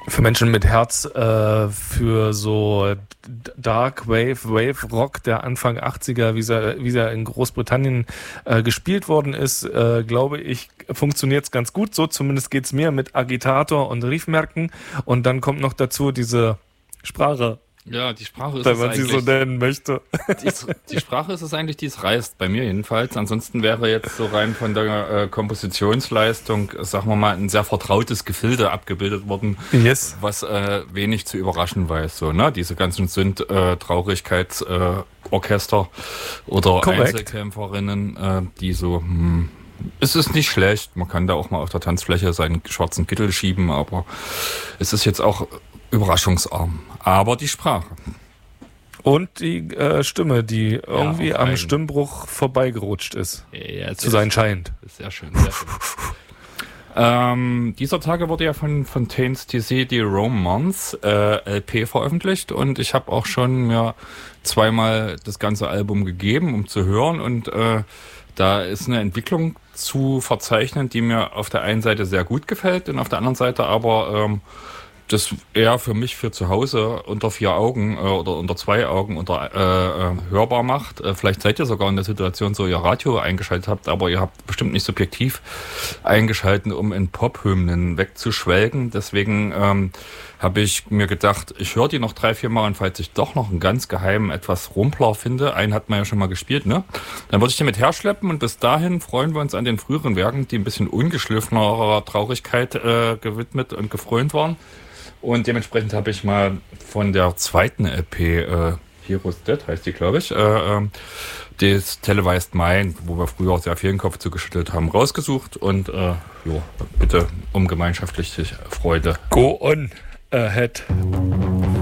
für Menschen mit Herz für so Dark Wave Rock der Anfang 80er, wie er in Großbritannien gespielt worden ist, glaube ich, funktioniert es ganz gut. So zumindest geht's mir mit Agitator und Riefmärkten. Und dann kommt noch dazu diese Sprache. Ja, die Sprache ist wenn es man eigentlich, sie so nennen möchte. Die Sprache ist es eigentlich, die es reißt, bei mir jedenfalls. Ansonsten wäre jetzt so rein von der Kompositionsleistung, sagen wir mal, ein sehr vertrautes Gefilde abgebildet worden, yes. Was wenig zu überraschen weiß. So, ne? Diese ganzen Traurigkeitsorchester oder Korrekt. Einzelkämpferinnen, die so... Es ist nicht schlecht, man kann da auch mal auf der Tanzfläche seinen schwarzen Kittel schieben, aber es ist jetzt auch überraschungsarm. Aber die Sprache. Und die Stimme, die irgendwie am Stimmbruch vorbeigerutscht ist. Ja, zu sein scheint. Sehr schön, sehr schön. Dieser Tage wurde ja von Fontaines DC die Romance LP veröffentlicht und ich habe auch schon mir zweimal das ganze Album gegeben, um zu hören, und da ist eine Entwicklung zu verzeichnen, die mir auf der einen Seite sehr gut gefällt und auf der anderen Seite aber das eher für mich für zu Hause unter 4 Augen oder unter 2 Augen hörbar macht. Vielleicht seid ihr sogar in der Situation, so ihr Radio eingeschaltet habt, aber ihr habt bestimmt nicht subjektiv eingeschaltet, um in Pop-Hymnen wegzuschwelgen. Deswegen habe ich mir gedacht, ich höre die noch 3-4 Mal, und falls ich doch noch einen ganz geheimen etwas Rumpler finde, einen hat man ja schon mal gespielt, ne? Dann würde ich den mit herschleppen, und bis dahin freuen wir uns an den früheren Werken, die ein bisschen ungeschliffenerer Traurigkeit gewidmet und gefrönt waren. Und dementsprechend habe ich mal von der zweiten LP, Heroes Dead heißt die, glaube ich, das Televised Mind, wo wir früher auch sehr viel den Kopf zugeschüttelt haben, rausgesucht. Und bitte um gemeinschaftliche Freude. Go on ahead.